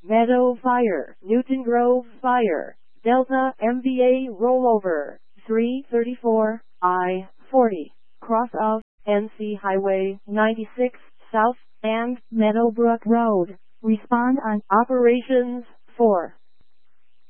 Meadow Fire, Newton Grove Fire, Delta MVA rollover, 334, I-40, cross of NC Highway 96 South and Meadowbrook Road. Respond on Operations 4.